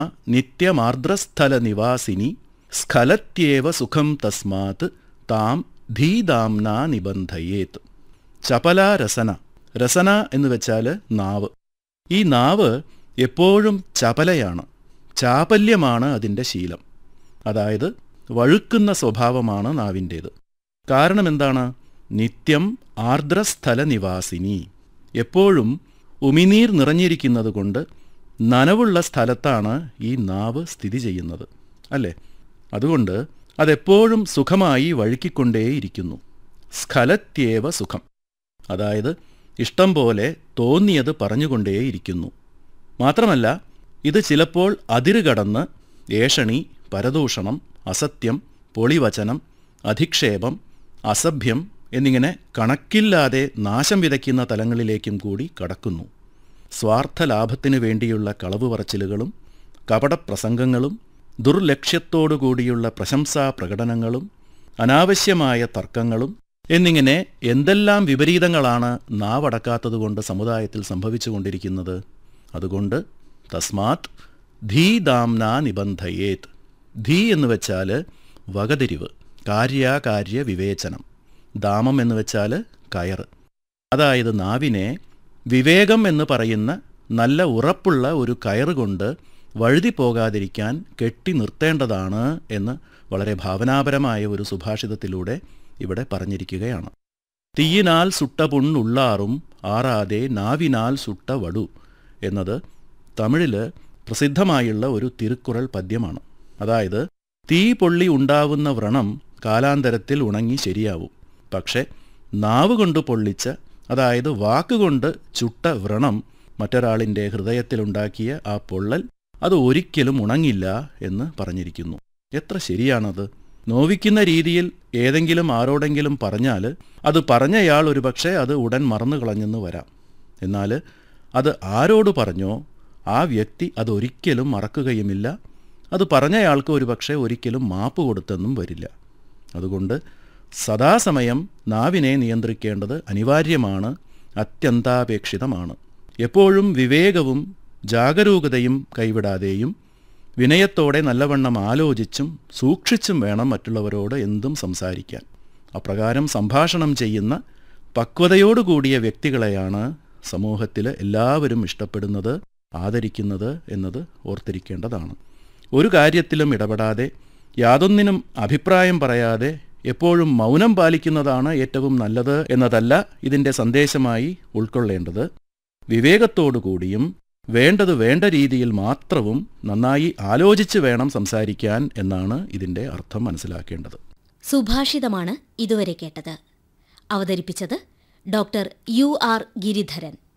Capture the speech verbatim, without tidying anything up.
നിത്യമാർദ്രസ്ഥല നിവാസിനി സ്ഖലത്യേവ സുഖം തസ്മാത് താം ധീദാംനാ നിബന്ധയേത്. ചപല രസന. രസന എന്ന് വെച്ചാൽ നാവ്. ഈ നാവ് എപ്പോഴും ചപലയാണ്, ചാപല്യമാണ് അതിൻ്റെ ശീലം. അതായത് വഴുക്കുന്ന സ്വഭാവമാണ് നാവിൻ്റേത്. കാരണം എന്താണ്? നിത്യം ആർദ്രസ്ഥല നിവാസിനി. എപ്പോഴും ഉമിനീർ നിറഞ്ഞിരിക്കുന്നത് കൊണ്ട് നനവുള്ള സ്ഥലത്താണ് ഈ നാവ് സ്ഥിതി ചെയ്യുന്നത്, അല്ലേ? അതുകൊണ്ട് അതെപ്പോഴും സുഖമായി വഴുക്കിക്കൊണ്ടേയിരിക്കുന്നു. സ്ഖലത്യേവ സുഖം, അതായത് ഇഷ്ടം പോലെ തോന്നിയത് പറഞ്ഞുകൊണ്ടേയിരിക്കുന്നു. മാത്രമല്ല, ഇത് ചിലപ്പോൾ അതിരുകടന്ന് ഏഷണി, പരദൂഷണം, അസത്യം, പൊളിവചനം, അധിക്ഷേപം, അസഭ്യം എന്നിങ്ങനെ കണക്കില്ലാതെ നാശം വിതയ്ക്കുന്ന തലങ്ങളിലേക്കും കൂടി കടക്കുന്നു. സ്വാർത്ഥലാഭത്തിനു വേണ്ടിയുള്ള കളവ് പറച്ചിലുകളും കപടപ്രസംഗങ്ങളും ദുർലക്ഷ്യത്തോടുകൂടിയുള്ള പ്രശംസാ പ്രകടനങ്ങളും അനാവശ്യമായ തർക്കങ്ങളും എന്നിങ്ങനെ എന്തെല്ലാം വിപരീതങ്ങളാണ് നാവടക്കാത്തതുകൊണ്ട് സമുദായത്തിൽ സംഭവിച്ചുകൊണ്ടിരിക്കുന്നത്. അതുകൊണ്ട് തസ്മാത് ധീദാംനാ നിബന്ധയേത്. ധീ എന്ന് വെച്ചാൽ വകതിരിവ്, കാര്യാകാര്യ വിവേചനം. ദാമം എന്ന് വെച്ചാൽ കയറ്. അതായത് നാവിനെ വിവേകം എന്ന് പറയുന്ന നല്ല ഉറപ്പുള്ള ഒരു കയറുകൊണ്ട് വഴുതി പോകാതിരിക്കാൻ കെട്ടി നിർത്തേണ്ടതാണ് എന്ന് വളരെ ഭാവനാപരമായ ഒരു സുഭാഷിതത്തിലൂടെ ഇവിടെ പറഞ്ഞിരിക്കുകയാണ്. തീയിനാൽ സുട്ട പുണ്ണുള്ളാറും ആറാതെ നാവിനാൽ സുട്ട വടു എന്നത് തമിഴിൽ പ്രസിദ്ധമായുള്ള ഒരു തിരുക്കുറൾ പദ്യമാണ്. അതായത് തീ പൊള്ളി ഉണ്ടാവുന്ന വ്രണം കാലാന്തരത്തിൽ ഉണങ്ങി ശരിയാവും. പക്ഷെ നാവ് കൊണ്ട് പൊള്ളിച്ച, അതായത് വാക്കുകൊണ്ട് ചുട്ട വ്രണം മറ്റൊരാളിൻ്റെ ഹൃദയത്തിലുണ്ടാക്കിയ ആ പൊള്ളൽ അത് ഒരിക്കലും ഉണങ്ങില്ല എന്ന് പറഞ്ഞിരിക്കുന്നു. എത്ര ശരിയാണത്! നോവിക്കുന്ന രീതിയിൽ ഏതെങ്കിലും ആരോടെങ്കിലും പറഞ്ഞാൽ അത് പറഞ്ഞയാൾ ഒരുപക്ഷെ അത് ഉടൻ മറന്നു കളഞ്ഞെന്ന് വരാം. എന്നാൽ അത് ആരോട് പറഞ്ഞോ ആ വ്യക്തി അതൊരിക്കലും മറക്കുകയുമില്ല. അത് പറഞ്ഞയാൾക്ക് ഒരുപക്ഷെ ഒരിക്കലും മാപ്പ് കൊടുത്തെന്നും വരില്ല. അതുകൊണ്ട് സദാസമയം നാവിനെ നിയന്ത്രിക്കേണ്ടത് അനിവാര്യമാണ്, അത്യന്താപേക്ഷിതമാണ്. എപ്പോഴും വിവേകവും ജാഗരൂകതയും കൈവിടാതെയും വിനയത്തോടെ നല്ലവണ്ണം ആലോചിച്ചും സൂക്ഷിച്ചും വേണം മറ്റുള്ളവരോട് എന്തും സംസാരിക്കാൻ. അപ്രകാരം സംഭാഷണം ചെയ്യുന്ന പക്വതയോടുകൂടിയ വ്യക്തികളെയാണ് സമൂഹത്തിൽ എല്ലാവരും ഇഷ്ടപ്പെടുന്നത്, ആദരിക്കുന്നത് എന്നത് ഓർത്തിരിക്കേണ്ടതാണ്. ഒരു കാര്യത്തിലും ഇടപെടാതെ, യാതൊന്നിനും അഭിപ്രായം പറയാതെ എപ്പോഴും മൗനം പാലിക്കുന്നതാണ് ഏറ്റവും നല്ലത് എന്നതല്ല ഇതിൻ്റെ സന്ദേശമായി ഉൾക്കൊള്ളേണ്ടത്. വിവേകത്തോടുകൂടിയും വേണ്ടത് വേണ്ട രീതിയിൽ മാത്രവും നന്നായി ആലോചിച്ച് വേണം സംസാരിക്കാൻ എന്നാണ് ഇതിൻ്റെ അർത്ഥം മനസ്സിലാക്കേണ്ടത്. സുഭാഷിതമാണ് ഇതുവരെ കേട്ടത്. അവതരിപ്പിച്ചത് ഡോക്ടർ യു ആർ ഗിരിധരൻ.